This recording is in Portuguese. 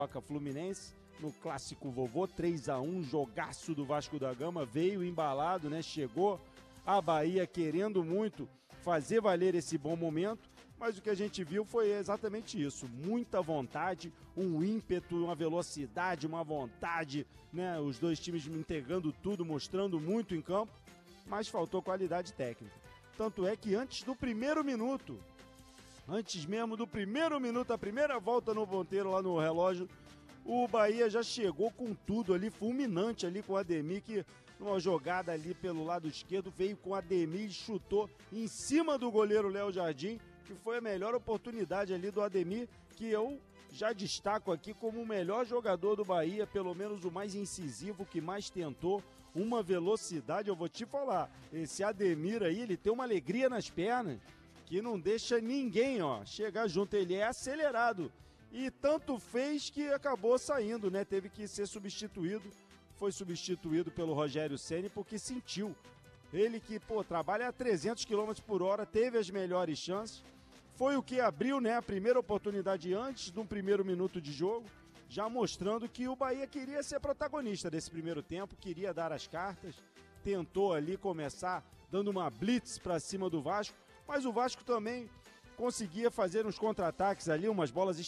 Fluminense, no clássico vovô, 3-1, jogaço do Vasco da Gama, veio embalado, né? Chegou a Bahia querendo muito fazer valer esse bom momento, mas o que a gente viu foi exatamente isso, muita vontade, um ímpeto, uma velocidade, uma vontade, né? Os dois times entregando tudo, mostrando muito em campo, mas faltou qualidade técnica. Tanto é que antes mesmo do primeiro minuto, a primeira volta no ponteiro lá no relógio, o Bahia já chegou com tudo ali, fulminante ali com o Ademir, que numa jogada ali pelo lado esquerdo, veio com o Ademir e chutou em cima do goleiro Léo Jardim, que foi a melhor oportunidade ali do Ademir, que eu já destaco aqui como o melhor jogador do Bahia, pelo menos o mais incisivo, que mais tentou, uma velocidade, eu vou te falar, esse Ademir aí, ele tem uma alegria nas pernas, que não deixa ninguém, chegar junto, ele é acelerado. E tanto fez que acabou saindo, né? Teve que ser substituído. Foi substituído pelo Rogério Ceni porque sentiu. Ele que, trabalha a 300 km por hora, teve as melhores chances. Foi o que abriu, né, a primeira oportunidade antes de um primeiro minuto de jogo, já mostrando que o Bahia queria ser protagonista desse primeiro tempo, queria dar as cartas, tentou ali começar dando uma blitz para cima do Vasco, mas o Vasco também conseguia fazer uns contra-ataques ali, umas bolas